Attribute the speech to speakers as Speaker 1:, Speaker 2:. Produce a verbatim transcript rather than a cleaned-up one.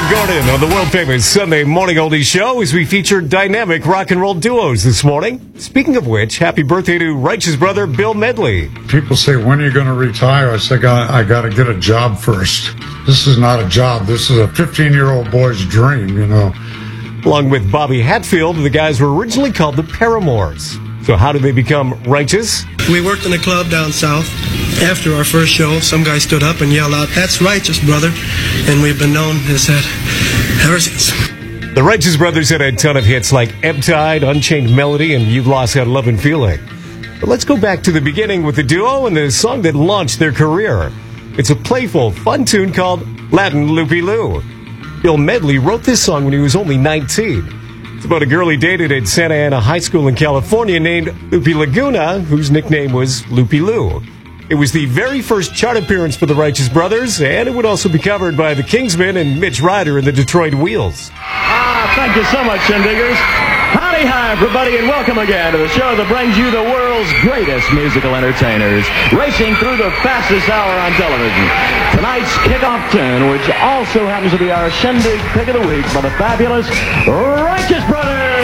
Speaker 1: Gordon on the world-famous Sunday Morning Oldies Show as we feature dynamic rock and roll duos this morning. Speaking of which, happy birthday to Righteous brother Bill Medley.
Speaker 2: People say, when are you going to retire? I say, I got to get a job first. This is not a job. This is a fifteen-year-old boy's dream, you know.
Speaker 1: Along with Bobby Hatfield, the guys were originally called the Paramours. So how did they become Righteous?
Speaker 3: We worked in a club down south. After our first show, some guy stood up and yelled out, "That's Righteous, brother." And we've been known as that ever since.
Speaker 1: The Righteous Brothers had a ton of hits like Ebb Tide, Unchained Melody, and You've Lost That Love and Feeling. But let's go back to the beginning with the duo and the song that launched their career. It's a playful, fun tune called Latin Loopy Loo. Bill Medley wrote this song when he was only nineteen. It's about a girl he dated at Santa Ana High School in California named Loopy Laguna, whose nickname was Loopy Loo. It was the very first chart appearance for the Righteous Brothers, and it would also be covered by the Kingsmen and Mitch Ryder and the Detroit Wheels.
Speaker 4: Ah, thank you so much, Shindiggers. Howdy, hi, everybody, and welcome again to the show that brings you the world's greatest musical entertainers, racing through the fastest hour on television. Tonight's kickoff tune, which also happens to be our Shindig Pick of the Week by the fabulous Righteous Brothers.